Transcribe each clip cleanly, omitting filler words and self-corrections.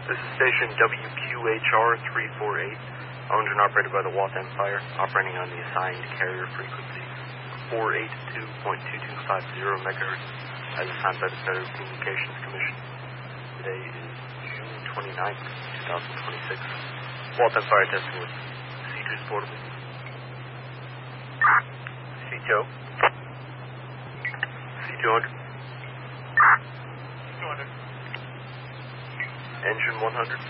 This is station WQHR 348, owned and operated by the Waltham Fire, operating on the assigned carrier frequency 482.2250 MHz, as assigned by the Federal Communications Commission. Today is June 29th, 2026. Waltham Fire testing with C2's portable. C2. C200. 200. Engine 100. 100.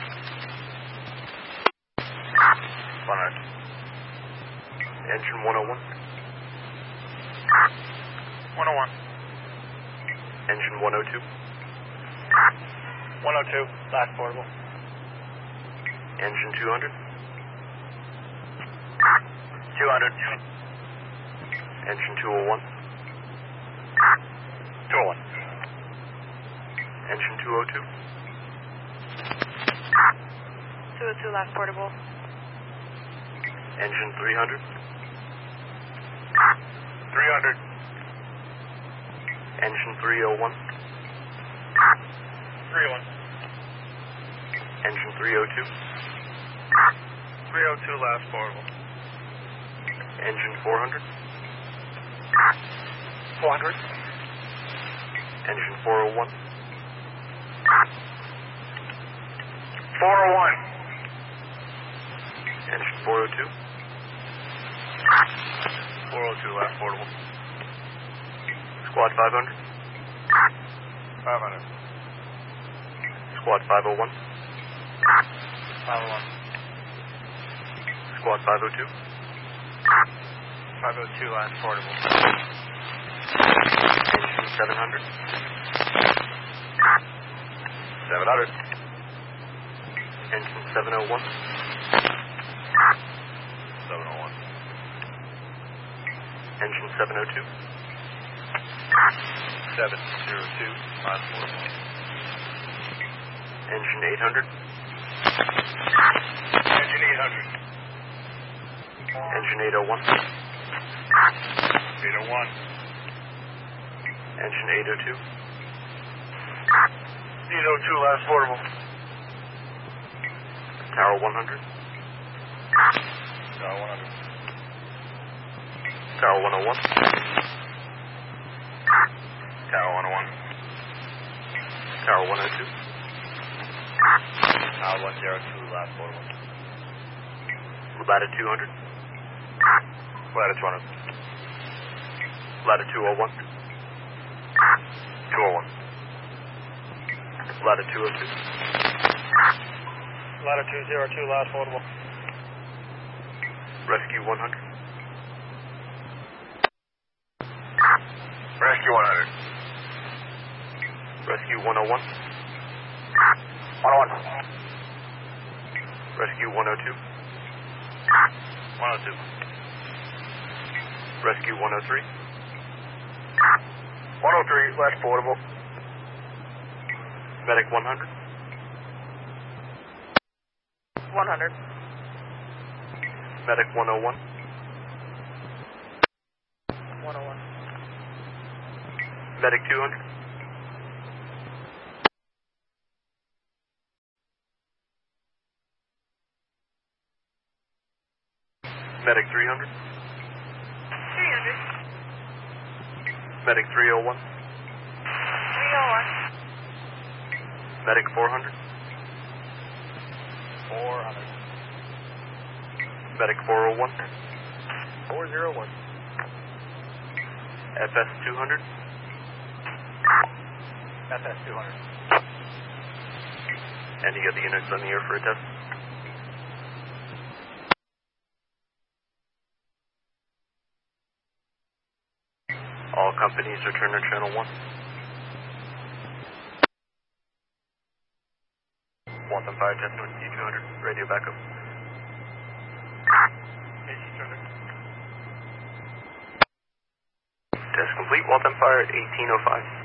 Engine 101. 101. Engine 102. 102. Last portable. Engine 200. 200. Engine 201. 201. Engine 202. 202 last portable. Engine 300. 300. Engine 301. 301. Engine 302. 302 last portable. Engine 400. 400. Engine 401. 401. Engine 402. 402 last portable. Squad 500. 500. Squad 501. 501. Squad 502. 502 last portable. Engine 700. 700. Engine 701. 701. Engine 702. 702 last portable. Engine 800. Engine 800. Engine 801. 801. Engine 802. 802 last portable. Tower 100. Tower 100. Tower 101. Tower 101. Tower 102. Tower 102 last portable. Latitude 200. Latitude 200. Latitude 201. 201. Latitude 202. Latitude 02 last portable. Rescue 100. Rescue 100. Rescue 101. 101. Rescue 102. 102. Rescue 103. 103 last portable. Medic 100. 100. Medic 101. 101. Medic 200. Medic 300. 300. Medic 301. 301. Medic 400. 400. Medic 401. 401. FS 200. FS 200. And you got the units on the air for a test. All companies return to channel 1. Waltham Fire testing with C200. Radio backup. Test complete. Waltham Fire at 1805.